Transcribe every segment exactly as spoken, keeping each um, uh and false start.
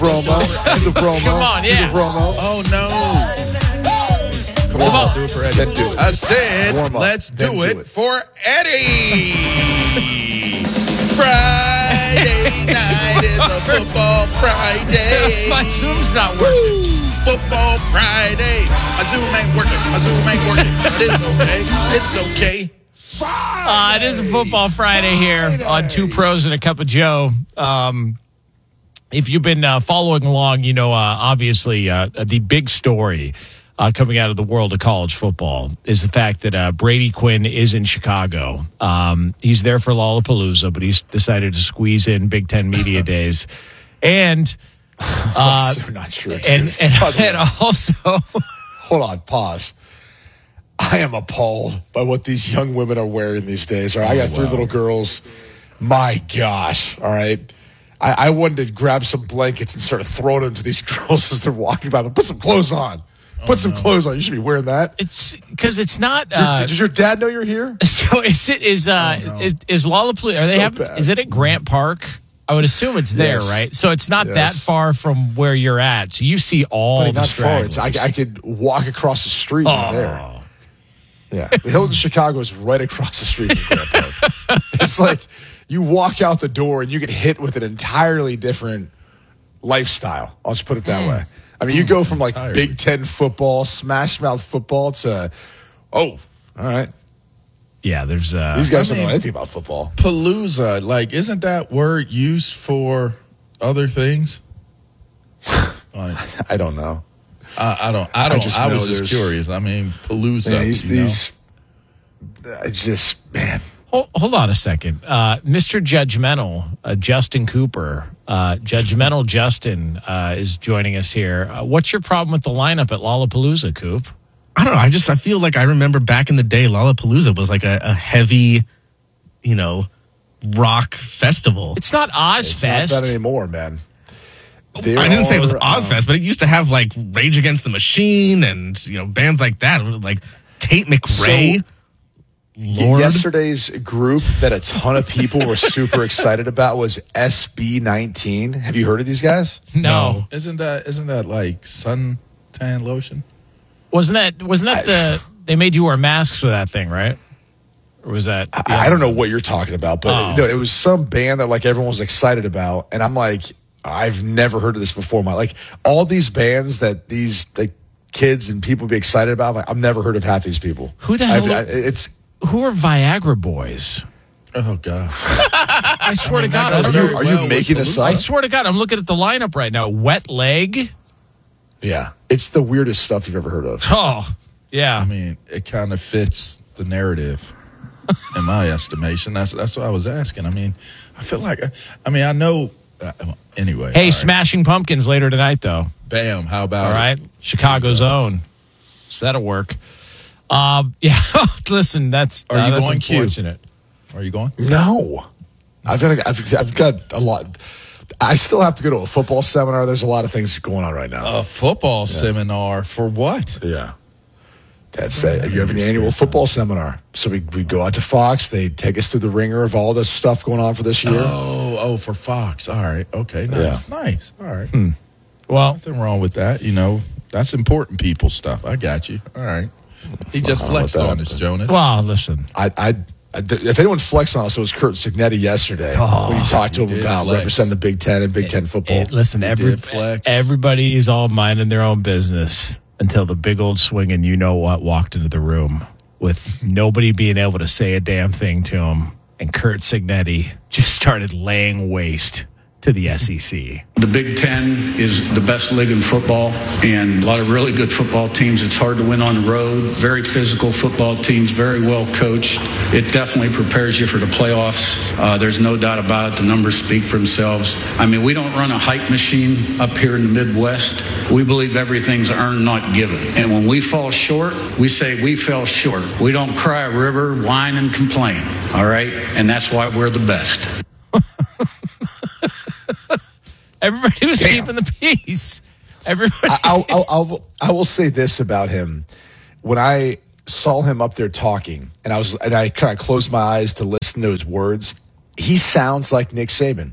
Promo. Do the promo. Come on, yeah. Do the promo. Oh, no. Come, Come on. on. Do it for Eddie. Then do it. I said, Warm up. let's Then do do it, it. for Eddie. Friday night is a football Friday. My Zoom's not working. Football Friday. My Zoom ain't working. My Zoom ain't working. But it's okay. It's okay. Uh, it is a Football Friday here on Two Pros and a Cup of Joe. Um, if you've been uh, following along, you know, uh, obviously uh, the big story uh, coming out of the world of college football is the fact that uh, Brady Quinn is in Chicago. Um, he's there for Lollapalooza, but he's decided to squeeze in Big Ten Media Days. And uh, That's not true, dude. and, and, By the way, and also... hold on, pause. I am appalled by what these young women are wearing these days. All right, I got three wow. little girls. My gosh, all right. I, I wanted to grab some blankets and start throwing them to these girls as they're walking by. Put some clothes on. Put some clothes on. You should be wearing that. It's because it's not... Your- Uh, does your dad know you're here? So is it is uh Oh, no. is is Lollapalooza? Are they So have, bad. is it at Grant Park? I would assume it's there, Yes. right? So it's not that Yes. far from where you're at. So you see all Buddy, the not far. It's, I, stragglers. I could walk across the street Oh. from there. Yeah, the Hilton Chicago is right across the street from Grant Park. It's like you walk out the door and you get hit with an entirely different lifestyle. I'll just put it that way. I mean, you go from like Entirely. Big Ten football, smash mouth football to, oh, all right. Yeah, there's uh These guys I don't know mean- anything about football. Palooza, like, isn't that word used for other things? Like, I don't know. I, I don't. I don't. I, just know was just there's- curious. I mean, Palooza. Man, these, you know? these, I just, man. hold, hold on a second. Uh Mister Judgmental, uh, Justin Cooper. Uh Judgmental Justin uh is joining us here. Uh, what's your problem with the lineup at Lollapalooza, Coop? I don't know. I just I feel like I remember back in the day, Lollapalooza was like a, a heavy, you know, rock festival. It's not It's not Ozfest. that anymore, man. There I didn't say it was are, Ozfest, but it used to have like Rage Against the Machine and you know bands like that, like Tate McRae. So- Lord, Yesterday's group that a ton of people were super excited about was S B nineteen. Have you heard of these guys? no. Isn't that? Isn't that like suntan lotion? Wasn't that wasn't that the they made you wear masks for that thing, right? Or was that I, I don't know what you're talking about, but Oh. no, it was some band that like everyone was excited about, and I'm like, I've never heard of this before. My like all these bands that these like kids and people be excited about. Like, I've never heard of half these people. Who the I've- hell- I, it's who are Viagra boys? Oh God! I swear I mean, to God, that I'm, goes are you very are you well with making this Palooza. up? I swear to God, I'm looking at the lineup right now. Wet leg. Yeah, it's the weirdest stuff you've ever heard of. Oh, yeah. I mean, it kind of fits the narrative, in my estimation. That's that's what I was asking. I mean, I feel like, I, I mean, I know. Uh, anyway, Hey, all right. Smashing Pumpkins later tonight, though. Bam! How about All it? right, Chicago's own. So that'll work. Um, yeah. Listen, that's Are uh, you that's going, Q? unfortunate. Are you going? No, I've got I've, I've got a lot. I still have to go to a football seminar. There's a lot of things going on right now. A football seminar for what? Yeah. That's it. You have an annual football seminar. So we, we go out to Fox. They take us through the ringer of all this stuff going on for this year. Oh, oh, for Fox. All right. Okay. Nice. Nice. All right. Well, Nothing wrong with that. You know, that's important people stuff. I got you. All right. He just I don't know flexed about on that, us, but- Jonas. well, listen. I, I, I, if anyone flexed on us, it was Kurt Signetti yesterday when you talked to him did about flex. representing the Big Ten and Big Ten football. Hey, listen, We every, did flex. everybody is all minding their own business until the big old swinging you know what walked into the room with nobody being able to say a damn thing to him. And Kurt Signetti just started laying waste to the S E C. The Big Ten is the best league in football and a lot of really good football teams. It's hard to win on the road. Very physical football teams, very well coached. It definitely prepares you for the playoffs. Uh, there's no doubt about it. The numbers speak for themselves. I mean, we don't run a hype machine up here in the Midwest. We believe everything's earned, not given. And when we fall short, we say we fell short. We don't cry a river, whine, and complain. All right? And that's why we're the best. Everybody was Damn. keeping the peace. Everybody. I, I'll, I'll, I'll, I will say this about him. When I saw him up there talking, and I was, and I kind of closed my eyes to listen to his words, he sounds like Nick Saban.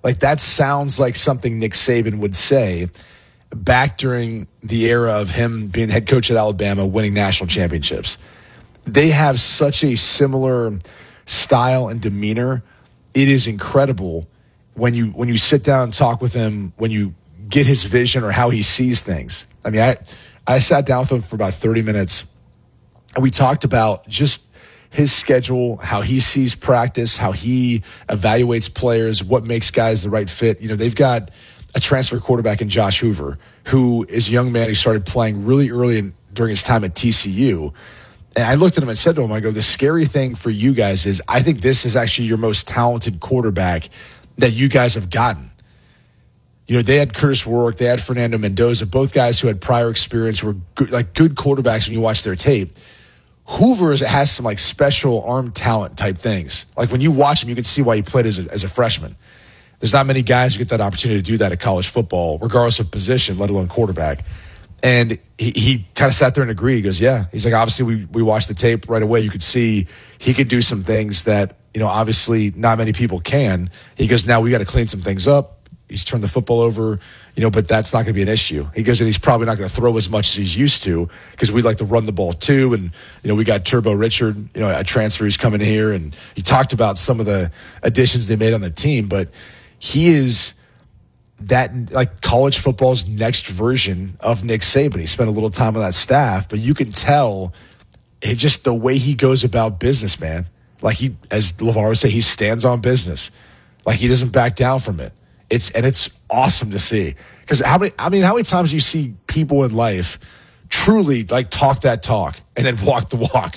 Like, that sounds like something Nick Saban would say back during the era of him being head coach at Alabama, winning national championships. They have such a similar style and demeanor. It is incredible when you when you sit down and talk with him, when you get his vision or how he sees things. I mean, I, I sat down with him for about thirty minutes, and we talked about just his schedule, how he sees practice, how he evaluates players, what makes guys the right fit. You know, they've got a transfer quarterback in Josh Hoover, who is a young man who started playing really early in, during his time at T C U. And I looked at him and said to him, I go, the scary thing for you guys is I think this is actually your most talented quarterback that you guys have gotten. You know, they had Curtis Warwick, they had Fernando Mendoza, both guys who had prior experience, were good, like good quarterbacks when you watch their tape. Hoover has some like special arm talent type things. Like when you watch him, you can see why he played as a, as a freshman. There's not many guys who get that opportunity to do that at college football, regardless of position, let alone quarterback. And he, he kind of sat there and agreed. He goes, yeah. He's like, obviously, we, we watched the tape right away. You could see he could do some things that, you know, obviously not many people can. He goes, now we got to clean some things up. He's turned the football over, you know, but that's not going to be an issue. He goes, and he's probably not going to throw as much as he's used to because we like to run the ball too. And, you know, we got Turbo Richard, you know, a transfer who's coming here. And he talked about some of the additions they made on the team, but he is that like college football's next version of Nick Saban. He spent a little time on that staff, but you can tell it just the way he goes about business, man. Like he, as LeVar would say, he stands on business. Like he doesn't back down from it. It's and it's awesome to see because how many? I mean, how many times do you see people in life truly like talk that talk and then walk the walk?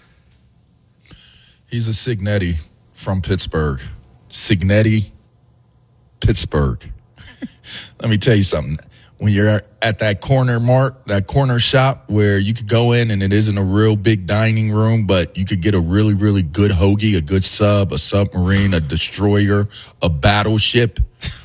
He's a Cignetti from Pittsburgh. Cignetti, Pittsburgh. Let me tell you something. When you're at that corner mark, that corner shop where you could go in and it isn't a real big dining room, but you could get a really, really good hoagie, a good sub, a submarine, a destroyer, a battleship.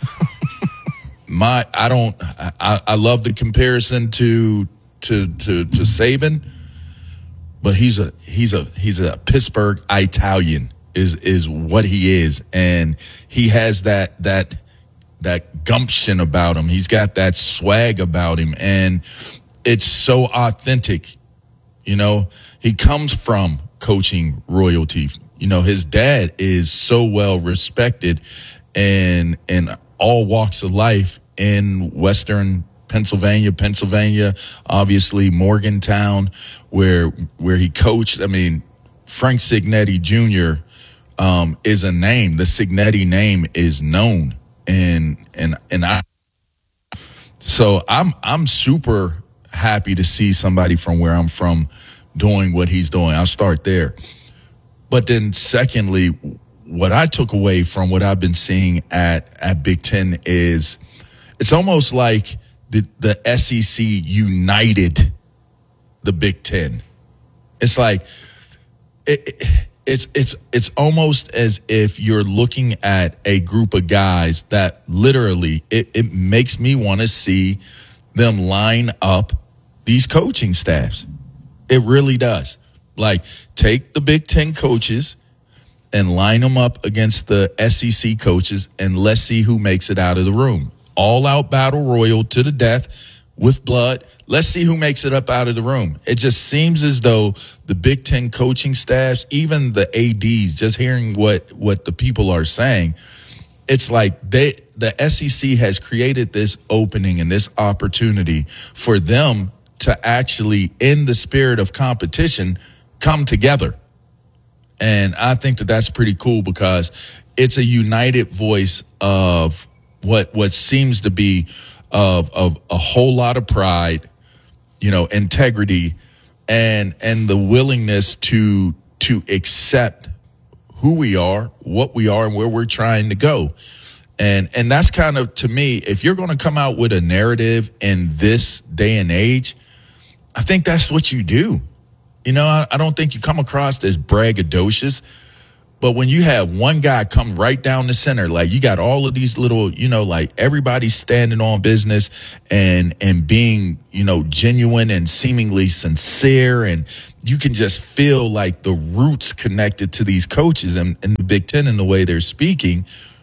My, I don't, I, I love the comparison to, to, to, to Saban, but he's a, he's a, he's a Pittsburgh Italian is, is what he is. And he has that, that, that gumption about him. He's got that swag about him, and it's so authentic. You know, he comes from coaching royalty. You know, his dad is so well respected and in all walks of life in Western Pennsylvania, Pennsylvania, obviously Morgantown, where where he coached. I mean, Frank Cignetti Junior um, is a name. The Cignetti name is known. And and and I, so I'm I'm super happy to see somebody from where I'm from doing what he's doing. I'll start there. But then secondly, what I took away from what I've been seeing at, at Big Ten is it's almost like the, the S E C united the Big Ten. It's like it, it It's it's it's almost as if you're looking at a group of guys that literally it, it makes me want to see them line up these coaching staffs. It really does. Like take the Big Ten coaches and line them up against the S E C coaches, and let's see who makes it out of the room. All out battle royal to the death with blood. Let's see who makes it up out of the room. It just seems as though the Big Ten coaching staffs, even the A Ds, just hearing what, what the people are saying, it's like they the S E C has created this opening and this opportunity for them to actually, in the spirit of competition, come together. And I think that that's pretty cool because it's a united voice of what what seems to be of of a whole lot of pride, you know, integrity, and and the willingness to to accept who we are, what we are, and where we're trying to go. And and that's kind of, to me, if you're going to come out with a narrative in this day and age, I think that's what you do. You know, I, I don't think you come across as braggadocious, but when you have one guy come right down the center, like you got all of these little, you know, like everybody's standing on business and and being, you know, genuine and seemingly sincere, and you can just feel like the roots connected to these coaches and, and the Big Ten in the way they're speaking.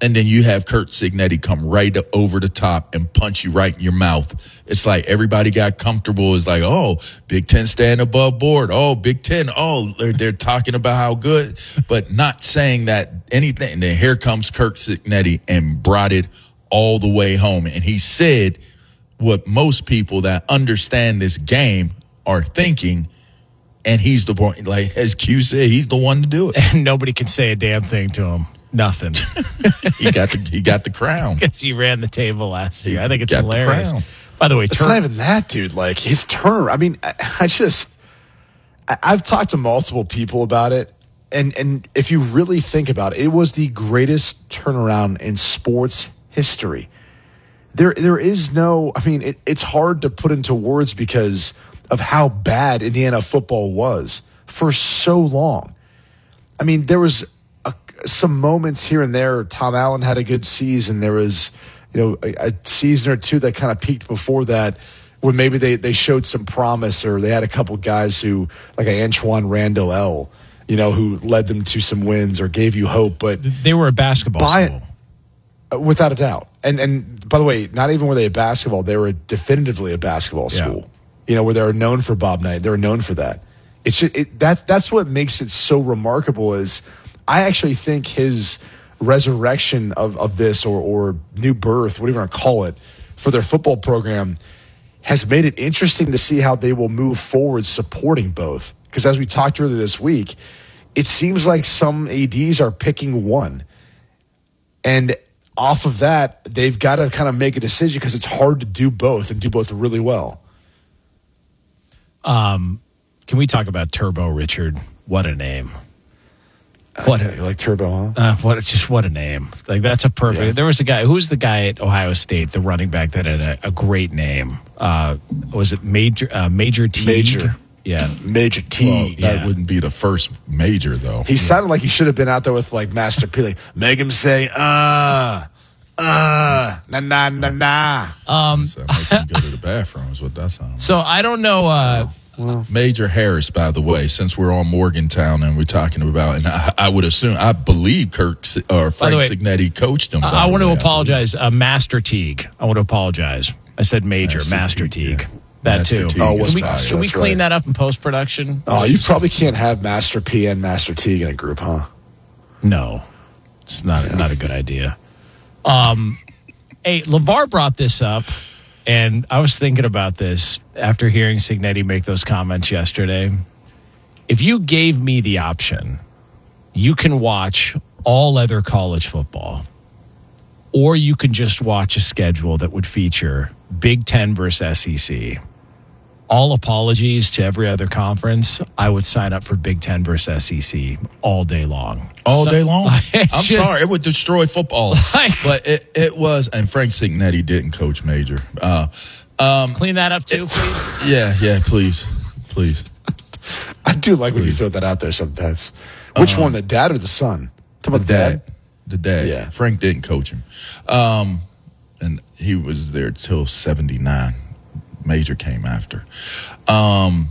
and then you have Curt Cignetti come right over the top and punch you right in your mouth. It's like everybody got comfortable. It's like, oh, Big Ten stand above board. Oh, Big Ten. Oh, they're, they're talking about how good, but not saying that anything. And then here comes Curt Cignetti and brought it all the way home. And he said what most people that understand this game are thinking. And he's the point, like as Q said, he's the one to do it. And nobody can say a damn thing to him. Nothing. he got the he got the crown because he ran the table last year. I think it's got the hilarious. crown. By the way, It's turn- not even that, dude. Like his turn. I mean, I, I just, I, I've talked to multiple people about it, and and if you really think about it, it was the greatest turnaround in sports history. There, there is no. I mean, it, it's hard to put into words because of how bad Indiana football was for so long. I mean, there was a, some moments here and there. Tom Allen had a good season. There was, you know, a, a season or two that kind of peaked before that, when maybe they, they showed some promise, or they had a couple guys who, like Antoine Randall L, you know, who led them to some wins or gave you hope. But they were a basketball by, school, without a doubt. And and by the way, not even were they a basketball; they were definitively a basketball school. Yeah. You know, where they were known for Bob Knight. They were known for that. It's just, it, that that's what makes it so remarkable. Is I actually think his resurrection of, of this or or new birth, whatever you want to call it, for their football program has made it interesting to see how they will move forward supporting both. Because as we talked earlier this week, it seems like some A Ds are picking one, and off of that, they've got to kind of make a decision because it's hard to do both and do both really well. Um, can we talk about Turbo Richard? What a name! What Uh, you like Turbo, huh? uh, what just what a name! Like that's a perfect. Yeah. There was a guy. Who was the guy at Ohio State, the running back that had a, a great name? Uh, was it Major uh, Major Teague? Major. Yeah. Major T. yeah. That wouldn't be the first major, though. He sounded like he should have been out there with like Master P. Like, make him say, uh, uh, na na na na. Um, So make him go to the bathroom is what that sounds So I don't know. Uh, like. Major Harris, by the way, since we're on Morgantown and we're talking about, and I, I would assume, I believe Kirk or Frank way, Cignetti coached him. I, by I the want to way, apologize. Uh, Master Teague. I want to apologize. I said Major. Master Master Teague, Teague. yeah. That Master too. Teague Oh, Can was we, Master, can we that's clean right. that up in post production? Oh, you probably can't have Master P and Master Teague in a group, huh? No, it's not not a good idea. Um, hey, LeVar brought this up, and I was thinking about this after hearing Cignetti make those comments yesterday. If you gave me the option, you can watch all other college football, or you can just watch a schedule that would feature Big Ten versus S E C. All apologies to every other conference. I would sign up for Big Ten versus S E C all day long. all So- day long. It's I'm just- sorry, it would destroy football. Like- but it, it was, and Frank Cignetti didn't coach Major. Uh, um, Clean that up too, please. yeah, yeah, please, please. I do like when you throw that out there sometimes. Which one, the dad or the son? Talk about The the dad. dad, the dad. Yeah. Frank didn't coach him, um, and he was there till seventy-nine. Major came after. Um,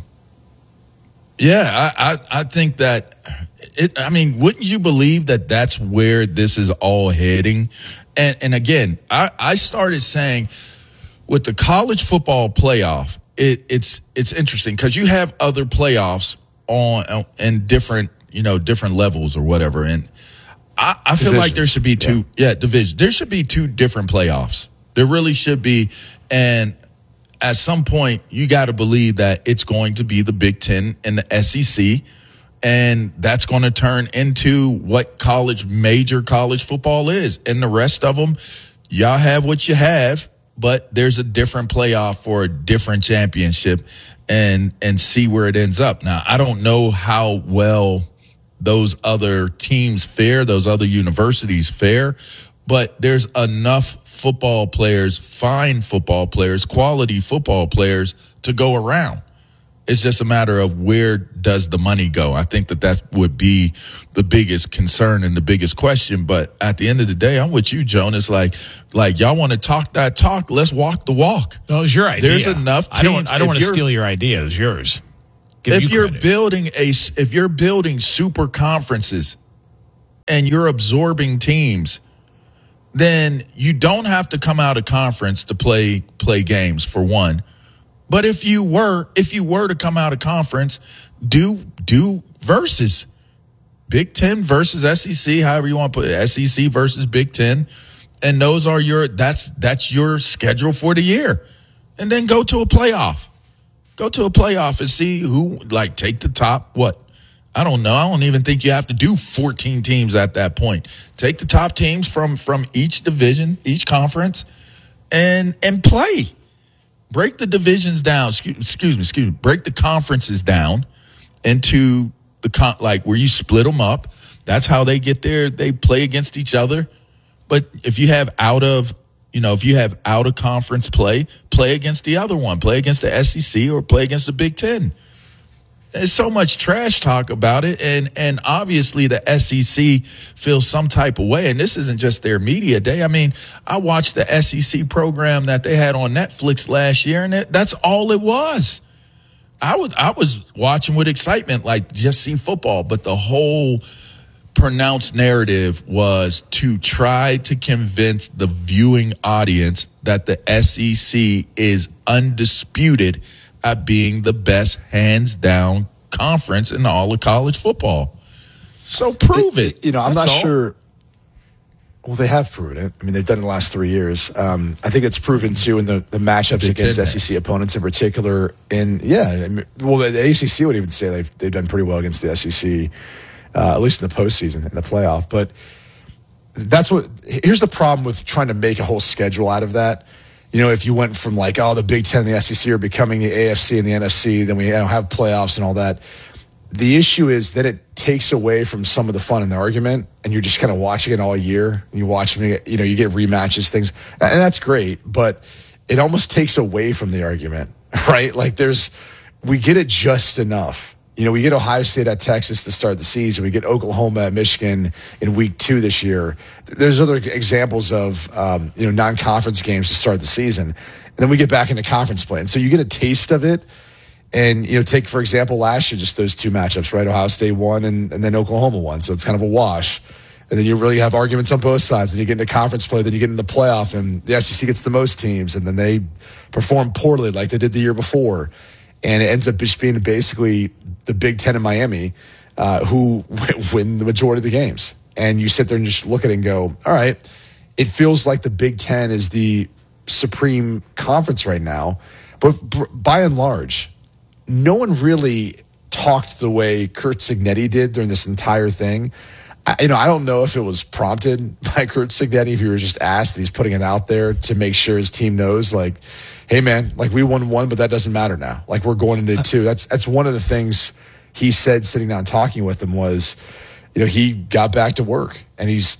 yeah, I, I, I think that it, I mean, wouldn't you believe that that's where this is all heading? And, and again, I, I started saying with the college football playoff, it, it's, it's interesting because you have other playoffs on and different, you know, different levels or whatever. And I, I feel like there Divisions. should be two, yeah, yeah divisions. There should be two different playoffs. There really should be. And at some point, you got to believe that it's going to be the Big Ten and the S E C, and that's going to turn into what college, major college football is. And the rest of them, y'all have what you have, but there's a different playoff for a different championship, and and see where it ends up. Now, I don't know how well those other teams fare, those other universities fare, but there's enough football players, fine football players, quality football players to go around. It's just a matter of where does the money go. I think that that would be the biggest concern and the biggest question. But at the end of the day, I'm with you, Joan. It's like, like y'all want to talk that talk. Let's walk the walk. No, it was your idea. There's enough I don't. teams. I don't If want to you're- steal your idea. It was yours. Give If you you're credit. building a, if you're building super conferences and you're absorbing teams, then you don't have to come out of conference to play play games, for one. But if you were if you were to come out of conference, do do versus Big Ten versus S E C, however you want to put it, S E C versus Big Ten, and those are your that's that's your schedule for the year, and then go to a playoff, go to a playoff and see who like take the top what. I don't know. I don't even think you have to do fourteen teams at that point. Take the top teams from from each division, each conference, and and play. Break the divisions down. Excuse, excuse me. Excuse me. Break the conferences down into the con- like where you split them up. That's how they get there. They play against each other. But if you have out of you know if you have out of conference play, play against the other one. Play against the S E C or play against the Big Ten. There's so much trash talk about it, and and obviously the S E C feels some type of way, and this isn't just their media day. I mean, I watched the S E C program that they had on Netflix last year, and it, that's all it was. I was I was watching with excitement, like just see football, but the whole pronounced narrative was to try to convince the viewing audience that the S E C is undisputed at being the best hands down conference in all of college football. So prove it. it you know, I'm That's not all. sure. Well, they have proven it. I mean, they've done it the last three years. Um, I think it's proven too in the, the matchups Big against Ten S E C opponents in particular. And yeah, I mean, well, the, the A C C would even say they've they've done pretty well against the S E C, uh, at least in the postseason in the playoff. But that's what. Here's the problem with trying to make a whole schedule out of that. You know, if you went from like, oh, the Big Ten and the S E C are becoming the A F C and the N F C, then we have playoffs and all that. The issue is that it takes away from some of the fun in the argument, and you're just kind of watching it all year. And you watch them, you know, you get rematches, things, and that's great, but it almost takes away from the argument, right? Like there's, we get it just enough. You know, we get Ohio State at Texas to start the season. We get Oklahoma at Michigan in week two this year. There's other examples of, um, you know, non-conference games to start the season. And then we get back into conference play. And so you get a taste of it. And, you know, take, for example, last year, just those two matchups, right? Ohio State won and, and then Oklahoma won. So it's kind of a wash. And then you really have arguments on both sides. Then you get into conference play. Then you get into the playoff. And the S E C gets the most teams. And then they perform poorly like they did the year before. And it ends up just being basically the Big Ten in Miami uh, who win the majority of the games. And you sit there and just look at it and go, all right, it feels like the Big Ten is the supreme conference right now. But by and large, no one really talked the way Curt Cignetti did during this entire thing. I, you know, I don't know if it was prompted by Curt Cignetti, if he was just asked, he's putting it out there to make sure his team knows, like, hey, man, like we won one, but that doesn't matter now. Like we're going into two. That's that's one of the things he said sitting down talking with them was, you know, he got back to work and he's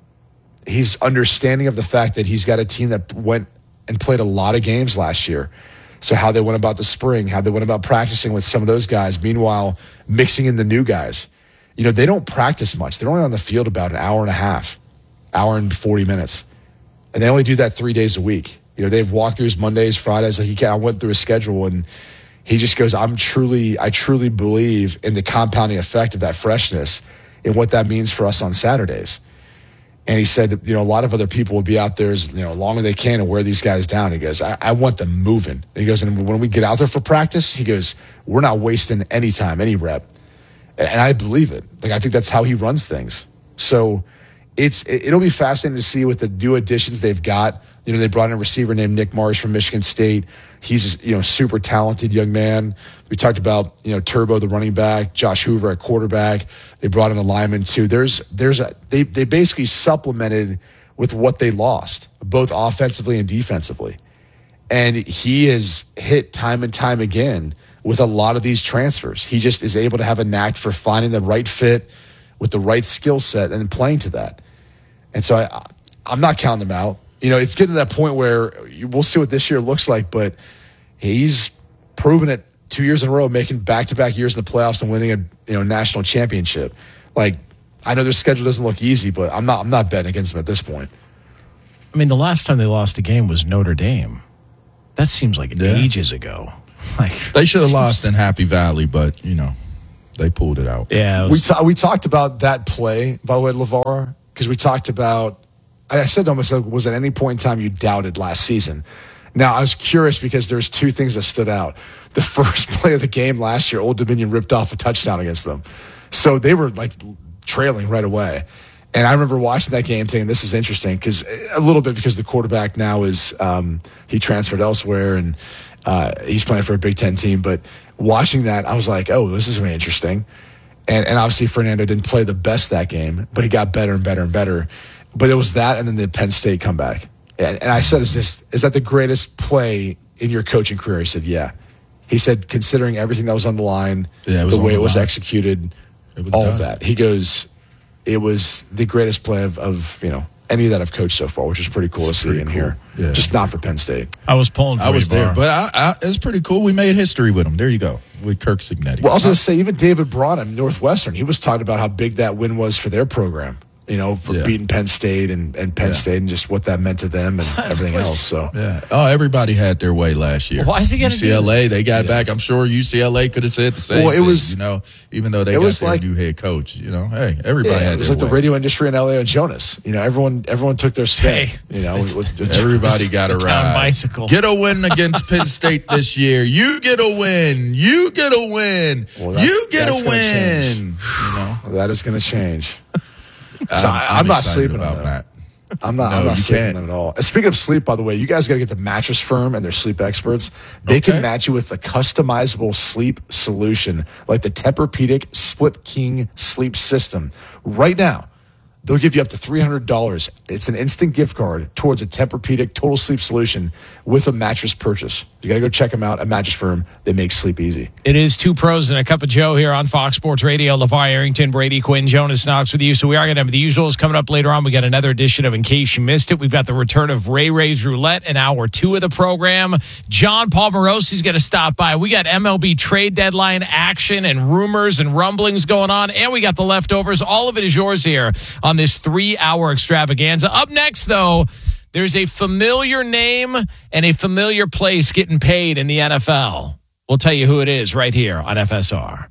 he's understanding of the fact that he's got a team that went and played a lot of games last year. So how they went about the spring, how they went about practicing with some of those guys, meanwhile mixing in the new guys. You know, they don't practice much. They're only on the field about an hour and a half, hour and forty minutes. And they only do that three days a week. You know, they've walked through his Mondays, Fridays. Like he, I went through his schedule, and he just goes, "I'm truly, I truly believe in the compounding effect of that freshness and what that means for us on Saturdays." And he said, you know, a lot of other people would be out there as, you know, long as they can and wear these guys down. He goes, I, I want them moving. And he goes, and when we get out there for practice, he goes, we're not wasting any time, any rep. And I believe it. Like I think that's how he runs things. So it's it'll be fascinating to see with the new additions they've got. You know, they brought in a receiver named Nick Marsh from Michigan State. He's a, you know, super talented young man. We talked about, you know, Turbo, the running back, Josh Hoover at quarterback. They brought in a lineman too. There's there's a they they basically supplemented with what they lost, both offensively and defensively. And he has hit time and time again with a lot of these transfers. He just is able to have a knack for finding the right fit with the right skill set and playing to that. And so I, I'm not counting them out. You know, it's getting to that point where we'll see what this year looks like, but he's proven it two years in a row, making back-to-back years in the playoffs and winning a you know national championship. Like, I know their schedule doesn't look easy, but I'm not I'm not betting against them at this point. I mean, the last time they lost a game was Notre Dame. That seems like Yeah. ages ago. Like They should have seems- lost in Happy Valley, but, you know, they pulled it out. Yeah, it We was- ta- we talked about that play, by the way, LeVar, because we talked about I said to him, I said, was at any point in time you doubted last season? Now, I was curious because there's two things that stood out. The first play of the game last year, Old Dominion ripped off a touchdown against them. So they were like trailing right away. And I remember watching that game thinking, this is interesting because a little bit because the quarterback now is, um, he transferred elsewhere and uh, he's playing for a Big Ten team. But watching that, I was like, oh, this is really interesting. And, and obviously Fernando didn't play the best that game, but he got better and better and better. But it was that and then the Penn State comeback. And, and I said, is this, is that the greatest play in your coaching career? He said, yeah. He said, considering everything that was on the line, yeah, it was the way the it was line. executed, was all done. of that. He goes, it was the greatest play of, of you know, any that I've coached so far, which is pretty cool It's to see pretty and cool. hear. Yeah. Just not for Penn State. I was pulling for I was you, there, Bar. but I, I, it's pretty cool. We made history with him. There you go, with Kirk Cignetti. Well, I was going to say, even David Branham, Northwestern, he was talking about how big that win was for their program, you know, for Yeah. beating Penn State and, and Penn Yeah. State and just what that meant to them and everything else. So, Yeah. Oh, everybody had their way last year. Why is he gonna do U C L A, this? they got Yeah. back. I'm sure U C L A could have said the same Well, it thing, was- you know, even though they it got was their like- new head coach, you know, hey, everybody yeah, had it was their like the way. radio industry in L A and Jonas. You know, everyone everyone took their spin. Hey. You know, with, with, Everybody got a The town ride. bicycle. Get a win against Penn State this year. You get a win. You get a win. Well, that's- you get that's a gonna change. win. You know, that is going to change. I'm, So I- I'm not excited sleeping on about them. that. I'm not. No, I'm not you sleeping can't. on them at all. And speaking of sleep, by the way, you guys got to get the Mattress Firm and their sleep experts. They Okay. can match you with a customizable sleep solution like the Tempur-Pedic Split King sleep system. Right now, they'll give you up to three hundred dollars. It's an instant gift card towards a Tempur-Pedic total sleep solution with a mattress purchase. You got to go check them out at Mattress Firm. They make sleep easy. It is Two Pros and a Cup of Joe here on Fox Sports Radio. LeVar Arrington, Brady Quinn, Jonas Knox with you. So we are going to have the usuals coming up later on. We got another edition of In Case You Missed It. We've got the return of Ray Ray's Roulette in hour two of the program. John Paul Morosi's going to stop by. We got M L B trade deadline action and rumors and rumblings going on. And we got the leftovers. All of it is yours here on this three-hour extravaganza. Up next, though, there's a familiar name and a familiar place getting paid in the N F L. We'll tell you who it is right here on F S R.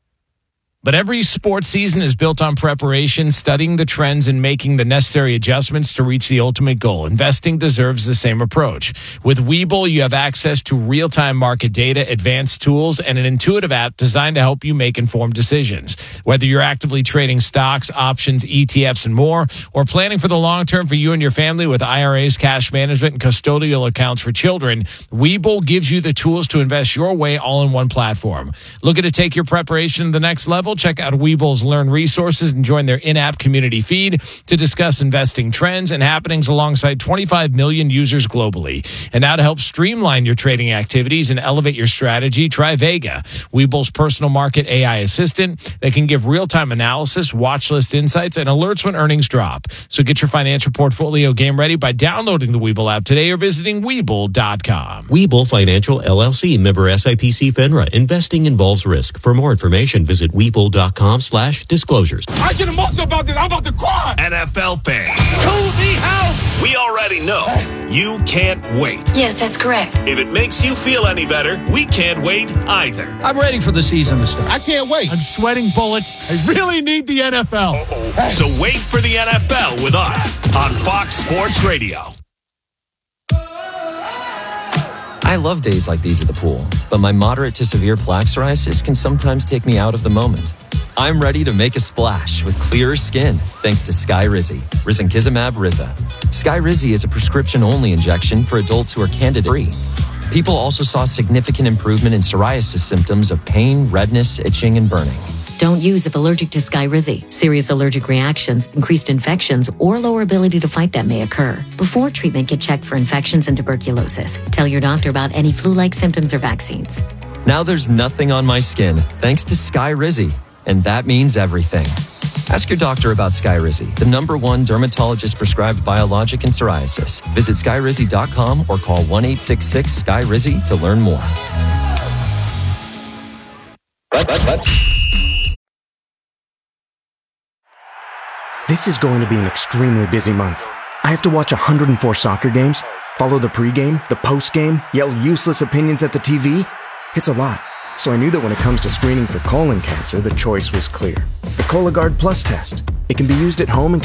But every sports season is built on preparation, studying the trends, and making the necessary adjustments to reach the ultimate goal. Investing deserves the same approach. With Webull, you have access to real-time market data, advanced tools, and an intuitive app designed to help you make informed decisions. Whether you're actively trading stocks, options, E T Fs, and more, or planning for the long term for you and your family with I R As, cash management, and custodial accounts for children, Webull gives you the tools to invest your way all in one platform. Looking to take your preparation to the next level? Check out Webull's Learn Resources and join their in-app community feed to discuss investing trends and happenings alongside twenty-five million users globally. And now to help streamline your trading activities and elevate your strategy, try Vega, Webull's personal market A I assistant that can give real-time analysis, watch list insights, and alerts when earnings drop. So get your financial portfolio game ready by downloading the Webull app today or visiting Webull dot com. Webull Financial, L L C, member S I P C FINRA. Investing involves risk. For more information, visit Webull dot com slash disclosures. I get emotional about this. I'm about to cry. N F L fans, To the house. we already know you can't wait. Yes, that's correct. If it makes you feel any better, we can't wait either. I'm ready for the season to start. I can't wait. I'm sweating bullets. I really need the N F L. So wait for the N F L with us on Fox Sports Radio. I love days like these at the pool, but my moderate to severe plaque psoriasis can sometimes take me out of the moment. I'm ready to make a splash with clearer skin thanks to Skyrizi, risankizumab Riza. Skyrizi is a prescription-only injection for adults who are candida-free. People also saw significant improvement in psoriasis symptoms of pain, redness, itching, and burning. Don't use if allergic to Skyrizi. Serious allergic reactions, increased infections, or lower ability to fight them may occur. Before treatment, get checked for infections and tuberculosis. Tell your doctor about any flu-like symptoms or vaccines. Now there's nothing on my skin thanks to Skyrizi, and that means everything. Ask your doctor about Skyrizi, the number one dermatologist-prescribed biologic in psoriasis. Visit skyrizi dot com or call one eight six six S K Y R I Z I to learn more. This is going to be an extremely busy month. I have to watch one hundred four soccer games, follow the pregame, the postgame, yell useless opinions at the T V. It's a lot. So I knew that when it comes to screening for colon cancer, the choice was clear. The Cologuard Plus test. It can be used at home and